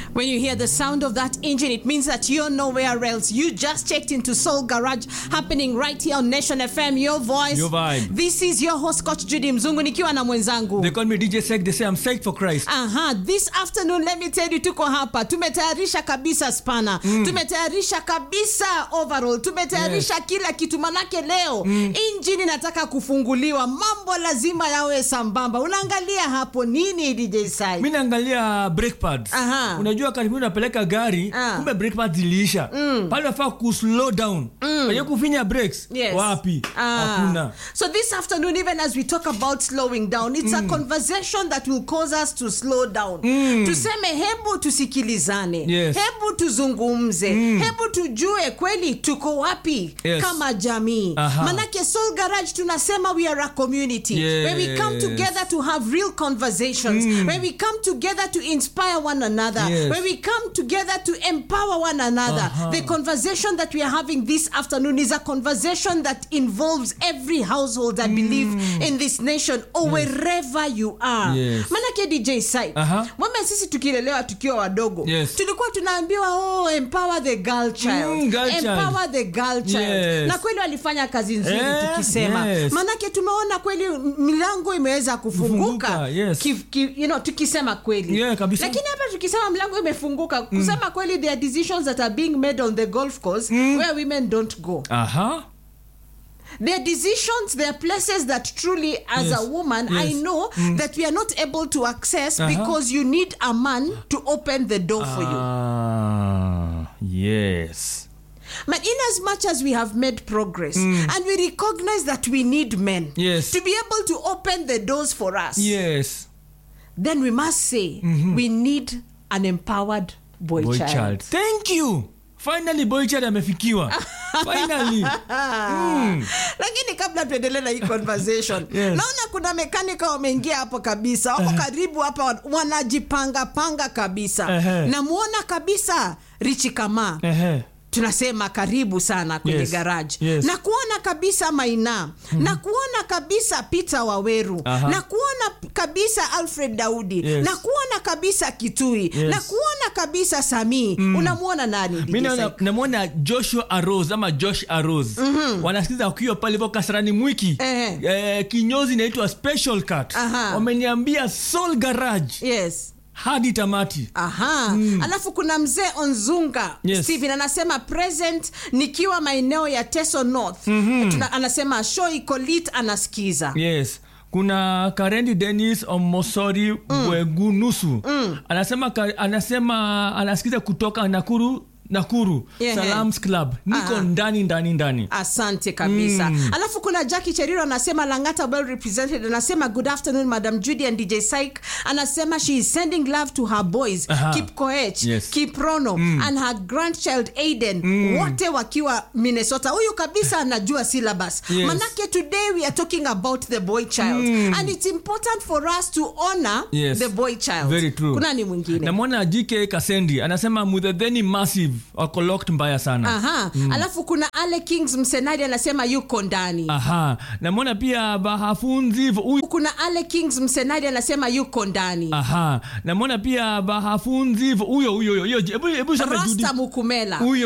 When you hear the sound of that engine, it means that you're nowhere else. You just checked into Soul Garage, happening right here on Nation FM, your voice. Your vibe. This is your host, Coach Judy Mzungu, nikiwa na mwenzangu. They call me DJ Sek, they say I'm psyched for Christ. This afternoon, let me tell you, tuko hapa. Tumetayarisha kabisa spana. Tumetayarisha kabisa overall. Tumetayarisha kila kitu, manake leo. Engine nataka kufunguliwa. Mambo lazima yawe sambamba. Unaangalia hapo nini DJ Sai? Mimi naangalia brake pads. Unajua karibu unapeleka gari, kumbe brake pads ziliisha. Pale unafaa ku slow down. Unajua kufinya brakes. Wapi? Hakuna. So this afternoon, even as we talk about slowing down, it's a conversation that will cause us to slow down. Tuseme hebu tusikilizane. Hebu tuzungumze. Hebu tujue kweli tuko wapi kama jamii. Manake Soul Garage tunasema we are a community. Where we come together to have real conversations. Where we come together to inspire one another. Where we come together to empower one another. The conversation that we are having this afternoon is a conversation that involves every household, I believe, in this nation or wherever you are. Manake DJ Sai, mwame sisi tukilelewa tukiwa wadogo, tulikuwa tunaambiwa empower the girl child. Empower the girl child. Na kweli walifanya kazi nzuri tukisema. Manake tumeona kweli milango imeweza kufunguka. Tukisema kweli. Lakini hapa tukisema milango imefunguka, kusema kweli there are decisions that are being made on the golf course where women don't go. There are decisions, there are places that truly as a woman, I know that we are not able to access because you need a man to open the door for you. Yes. But in as much as we have made progress and we recognize that we need men to be able to open the doors for us, then we must say we need an empowered boy child. Thank you. Finally boy child amefikiwa. Finally. Lakini kabla tuendelee na hii conversation, naona kuna mekanika wameingia hapo kabisa. Wako karibu hapa, wanajipanga kabisa. Namuona kabisa Richie Kama. Tunasema karibu sana kwenye garage. Na kuona kabisa Maina. Na kuona kabisa Peter Waweru. Na kuona kabisa Alfred Daudi. Na kuona kabisa Kitui. Na kuona kabisa Sami. Unamuona nani? Mimi namuona Joshua Arose ama Josh Arose. Wanasikiza ukiwa pale kwa Kasarani Mwiki. Kinyozi inaitwa Special Cut. Wameniambia Soul Garage. Hadi tamati. Alafu kuna mzee Onzunga Steven anasema present nikiwa maeneo ya Teso North. Anasema show iko lit, anasikiza. Kuna Karendi Dennis Omosori Bwegunusu. Anasema anasikiza kutoka Nakuru Salams Club. Niko ndani. Asante kabisa. Alafu kuna Jackie Cheriro anasema Langata well represented. Anasema good afternoon Madam Judy and DJ Syke. Anasema she is sending love to her boys Kip Koech, Kip Rono and her grandchild Aiden. Wote wakiwa Minnesota. Huyu kabisa anajua syllabus. Manake today we are talking about the boy child and it's important for us to honor the boy child. Very true. Kuna ni mwingine? Namwona GK Kasendi anasema Mudheni Massive wako locked mbaya sana. Alafu kuna Ale Kings Msenadi anasema yuko ndani. Namwona pia Bahafunzi. Kuna Ale Kings Msenadi anasema yuko ndani. Namwona pia Bahafunzi. Huyo. Hebu sema Judy. Rasta Mukumela.